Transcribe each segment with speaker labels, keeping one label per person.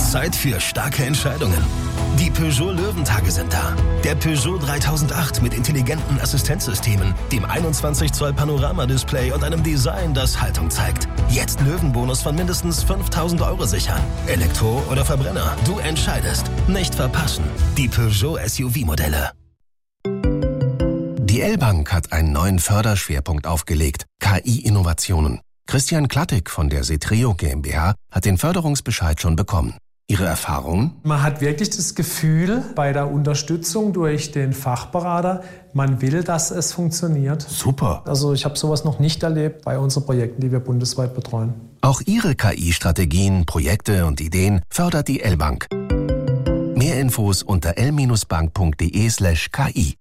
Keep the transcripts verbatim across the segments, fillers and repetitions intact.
Speaker 1: Zeit für starke Entscheidungen. Die Peugeot Löwentage sind da. Der Peugeot dreitausendacht mit intelligenten Assistenzsystemen, dem einundzwanzig Zoll Panoramadisplay und einem Design, das Haltung zeigt. Jetzt Löwenbonus von mindestens fünftausend Euro sichern. Elektro oder Verbrenner, du entscheidest. Nicht verpassen. Die Peugeot S U V-Modelle. Die L-Bank hat einen neuen Förderschwerpunkt aufgelegt. K I-Innovationen. Christian Klattig von der Setreo GmbH hat den Förderungsbescheid schon bekommen. Ihre Erfahrungen?
Speaker 2: Man hat wirklich das Gefühl bei der Unterstützung durch den Fachberater, man will, dass es funktioniert.
Speaker 1: Super.
Speaker 2: Also ich habe sowas noch nicht erlebt bei unseren Projekten, die wir bundesweit betreuen.
Speaker 1: Auch Ihre K I-Strategien, Projekte und Ideen fördert die L-Bank. Mehr Infos unter l bank punkt de slash k i.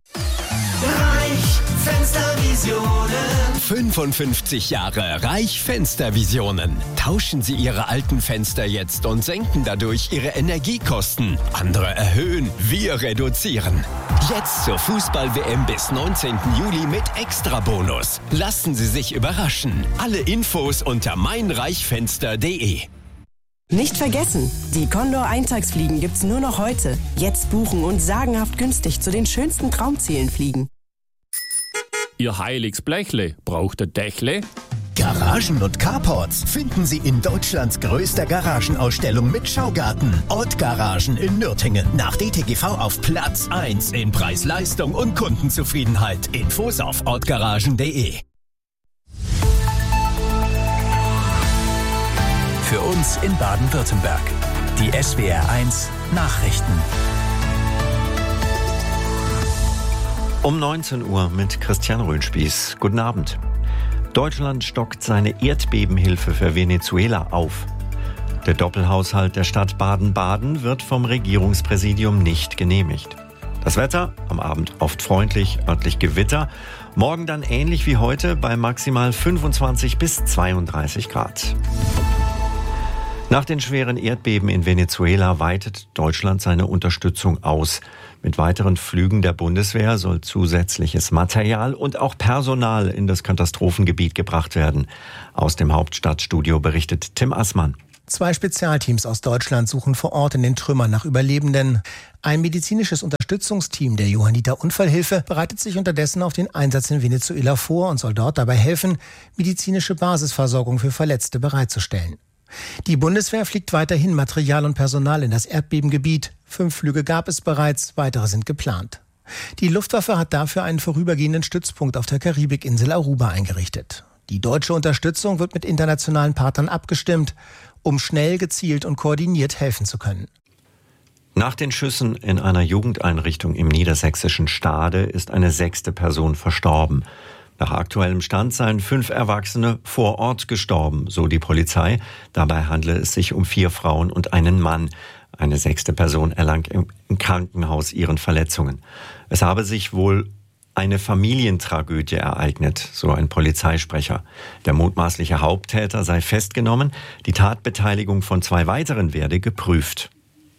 Speaker 3: Reich Fenstervisionen.
Speaker 4: fünfundfünfzig Jahre Reich Fenstervisionen. Tauschen Sie Ihre alten Fenster jetzt und senken dadurch Ihre Energiekosten. Andere erhöhen, wir reduzieren. Jetzt zur Fußball-W M bis neunzehnten Juli mit Extrabonus. Lassen Sie sich überraschen. Alle Infos unter meinreichfenster punkt de.
Speaker 5: Nicht vergessen, die Condor Eintagsfliegen gibt's nur noch heute. Jetzt buchen und sagenhaft günstig zu den schönsten Traumzielen fliegen.
Speaker 6: Ihr heiliges Blechle, braucht ihr Dächle?
Speaker 7: Garagen und Carports finden Sie in Deutschlands größter Garagenausstellung mit Schaugarten. Ott Garagen in Nürtingen. Nach D T G V auf Platz eins in Preis-Leistung und Kundenzufriedenheit. Infos auf ottgaragen punkt de.
Speaker 8: Für uns in Baden-Württemberg. Die S W R eins Nachrichten.
Speaker 9: Um neunzehn Uhr mit Christian Röhnspieß. Guten Abend. Deutschland stockt seine Erdbebenhilfe für Venezuela auf. Der Doppelhaushalt der Stadt Baden-Baden wird vom Regierungspräsidium nicht genehmigt. Das Wetter, am Abend oft freundlich, örtlich Gewitter. Morgen dann ähnlich wie heute bei maximal fünfundzwanzig bis zweiunddreißig Grad. Nach den schweren Erdbeben in Venezuela weitet Deutschland seine Unterstützung aus. Mit weiteren Flügen der Bundeswehr soll zusätzliches Material und auch Personal in das Katastrophengebiet gebracht werden. Aus dem Hauptstadtstudio berichtet Tim Assmann.
Speaker 10: Zwei Spezialteams aus Deutschland suchen vor Ort in den Trümmern nach Überlebenden. Ein medizinisches Unterstützungsteam der Johanniter Unfallhilfe bereitet sich unterdessen auf den Einsatz in Venezuela vor und soll dort dabei helfen, medizinische Basisversorgung für Verletzte bereitzustellen. Die Bundeswehr fliegt weiterhin Material und Personal in das Erdbebengebiet. Fünf Flüge gab es bereits, weitere sind geplant. Die Luftwaffe hat dafür einen vorübergehenden Stützpunkt auf der Karibikinsel Aruba eingerichtet. Die deutsche Unterstützung wird mit internationalen Partnern abgestimmt, um schnell, gezielt und koordiniert helfen zu können.
Speaker 9: Nach den Schüssen in einer Jugendeinrichtung im niedersächsischen Stade ist eine sechste Person verstorben. Nach aktuellem Stand seien fünf Erwachsene vor Ort gestorben, so die Polizei. Dabei handle es sich um vier Frauen und einen Mann. Eine sechste Person erlang im Krankenhaus ihren Verletzungen. Es habe sich wohl eine Familientragödie ereignet, so ein Polizeisprecher. Der mutmaßliche Haupttäter sei festgenommen. Die Tatbeteiligung von zwei weiteren werde geprüft.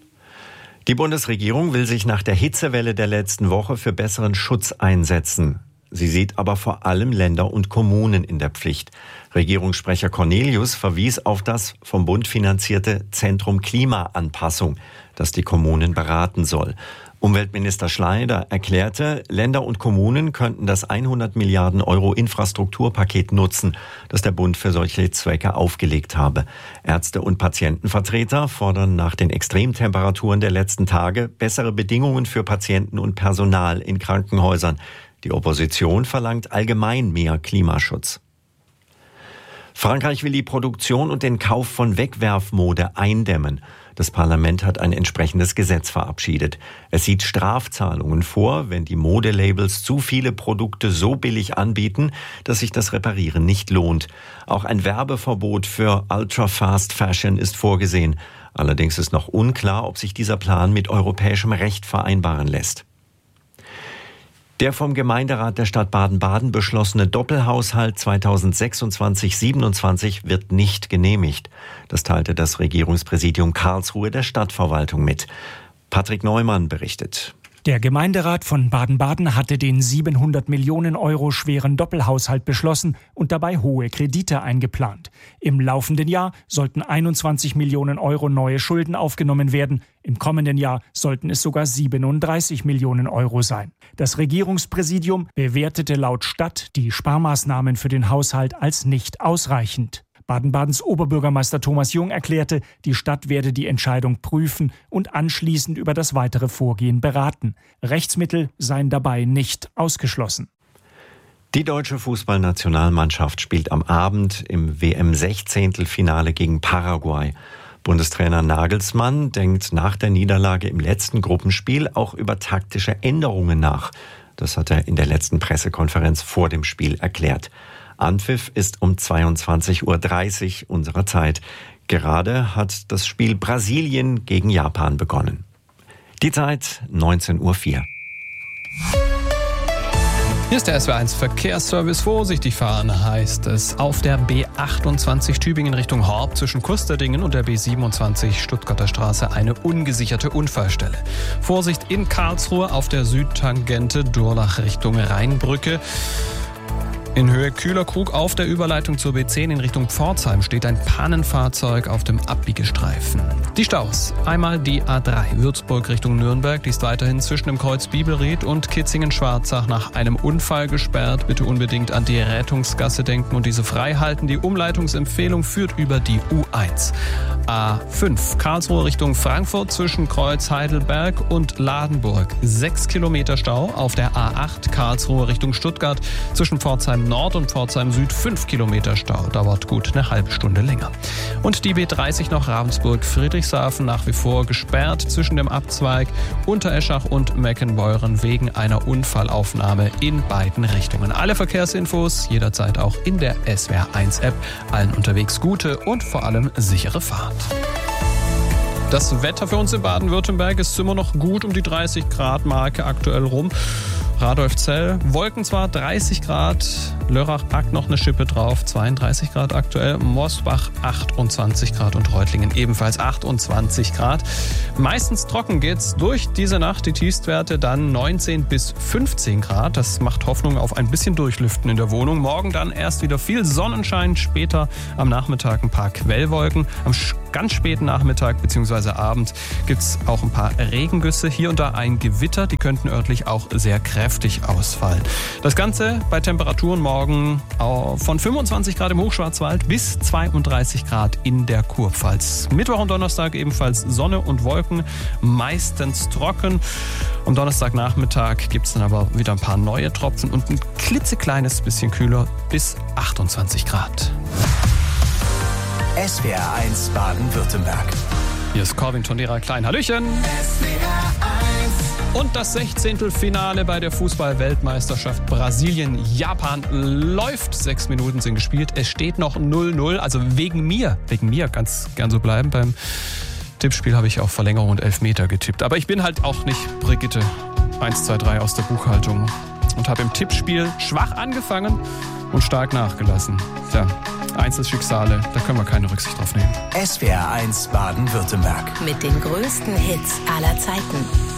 Speaker 9: Die Bundesregierung will sich nach der Hitzewelle der letzten Woche für besseren Schutz einsetzen. Sie sieht aber vor allem Länder und Kommunen in der Pflicht. Regierungssprecher Cornelius verwies auf das vom Bund finanzierte Zentrum Klimaanpassung, das die Kommunen beraten soll. Umweltminister Schleider erklärte, Länder und Kommunen könnten das hundert Milliarden Euro Infrastrukturpaket nutzen, das der Bund für solche Zwecke aufgelegt habe. Ärzte und Patientenvertreter fordern nach den Extremtemperaturen der letzten Tage bessere Bedingungen für Patienten und Personal in Krankenhäusern. Die Opposition verlangt allgemein mehr Klimaschutz. Frankreich will die Produktion und den Kauf von Wegwerfmode eindämmen. Das Parlament hat ein entsprechendes Gesetz verabschiedet. Es sieht Strafzahlungen vor, wenn die Modelabels zu viele Produkte so billig anbieten, dass sich das Reparieren nicht lohnt. Auch ein Werbeverbot für Ultra-Fast Fashion ist vorgesehen. Allerdings ist noch unklar, ob sich dieser Plan mit europäischem Recht vereinbaren lässt. Der vom Gemeinderat der Stadt Baden-Baden beschlossene Doppelhaushalt zweitausendsechsundzwanzig siebenundzwanzig wird nicht genehmigt. Das teilte das Regierungspräsidium Karlsruhe der Stadtverwaltung mit. Patrick Neumann berichtet.
Speaker 11: Der Gemeinderat von Baden-Baden hatte den siebenhundert Millionen Euro schweren Doppelhaushalt beschlossen und dabei hohe Kredite eingeplant. Im laufenden Jahr sollten einundzwanzig Millionen Euro neue Schulden aufgenommen werden. Im kommenden Jahr sollten es sogar siebenunddreißig Millionen Euro sein. Das Regierungspräsidium bewertete laut Stadt die Sparmaßnahmen für den Haushalt als nicht ausreichend. Baden-Badens Oberbürgermeister Thomas Jung erklärte, die Stadt werde die Entscheidung prüfen und anschließend über das weitere Vorgehen beraten. Rechtsmittel seien dabei nicht ausgeschlossen.
Speaker 9: Die deutsche Fußballnationalmannschaft spielt am Abend im W M-Sechzehntelfinale gegen Paraguay. Bundestrainer Nagelsmann denkt nach der Niederlage im letzten Gruppenspiel auch über taktische Änderungen nach. Das hat er in der letzten Pressekonferenz vor dem Spiel erklärt. Anpfiff ist um zweiundzwanzig Uhr dreißig unserer Zeit. Gerade hat das Spiel Brasilien gegen Japan begonnen. Die Zeit neunzehn Uhr vier.
Speaker 12: Hier ist der S W R eins Verkehrsservice. Vorsichtig fahren heißt es auf der B achtundzwanzig Tübingen Richtung Horb zwischen Kusterdingen und der B siebenundzwanzig Stuttgarter Straße eine ungesicherte Unfallstelle. Vorsicht in Karlsruhe auf der Südtangente Durlach Richtung Rheinbrücke. In Höhe Kühlerkrug auf der Überleitung zur B zehn in Richtung Pforzheim steht ein Pannenfahrzeug auf dem Abbiegestreifen. Die Staus. Einmal die A drei Würzburg Richtung Nürnberg. Die ist weiterhin zwischen dem Kreuz Bibelried und Kitzingen-Schwarzach nach einem Unfall gesperrt. Bitte unbedingt an die Rettungsgasse denken und diese frei halten. Die Umleitungsempfehlung führt über die U eins. A fünf Karlsruhe Richtung Frankfurt zwischen Kreuz Heidelberg und Ladenburg. Sechs Kilometer Stau auf der A acht Karlsruhe Richtung Stuttgart zwischen Pforzheim Nord und Pforzheim Süd fünf Kilometer Stau. Dauert gut eine halbe Stunde länger. Und die B dreißig noch Ravensburg-Friedrichshafen nach wie vor gesperrt zwischen dem Abzweig Untereschach und Meckenbeuren wegen einer Unfallaufnahme in beiden Richtungen. Alle Verkehrsinfos jederzeit auch in der S W R eins App. Allen unterwegs gute und vor allem sichere Fahrt. Das Wetter für uns in Baden-Württemberg ist immer noch gut um die dreißig Grad Marke aktuell rum. Radolfzell, Wolken zwar, dreißig Grad, Lörrach packt noch eine Schippe drauf, zweiunddreißig Grad aktuell, Mosbach achtundzwanzig Grad und Reutlingen ebenfalls achtundzwanzig Grad. Meistens trocken geht's durch diese Nacht, die Tiefstwerte dann neunzehn bis fünfzehn Grad. Das macht Hoffnung auf ein bisschen Durchlüften in der Wohnung. Morgen dann erst wieder viel Sonnenschein, später am Nachmittag ein paar Quellwolken. Am ganz späten Nachmittag bzw. Abend gibt's auch ein paar Regengüsse, hier und da ein Gewitter, die könnten örtlich auch sehr kräftig ausfallen. Das Ganze bei Temperaturen morgen von fünfundzwanzig Grad im Hochschwarzwald bis zweiunddreißig Grad in der Kurpfalz. Mittwoch und Donnerstag ebenfalls Sonne und Wolken, meistens trocken. Am Donnerstagnachmittag gibt es dann aber wieder ein paar neue Tropfen und ein klitzekleines bisschen kühler bis achtundzwanzig Grad.
Speaker 8: S W R eins Baden-Württemberg.
Speaker 12: Hier ist Corwin Tondera Klein. Hallöchen!
Speaker 3: S W R eins.
Speaker 12: Und das Sechzehntelfinale bei der Fußball-Weltmeisterschaft Brasilien-Japan läuft. Sechs Minuten sind gespielt. Es steht noch null null. Also wegen mir, wegen mir ganz gern so bleiben. Beim Tippspiel habe ich auf Verlängerung und Elfmeter getippt. Aber ich bin halt auch nicht Brigitte eins zwei drei aus der Buchhaltung und habe im Tippspiel schwach angefangen und stark nachgelassen. Tja, Einzelschicksale, da können wir keine Rücksicht drauf nehmen.
Speaker 8: S W R eins Baden-Württemberg.
Speaker 13: Mit den größten Hits aller Zeiten.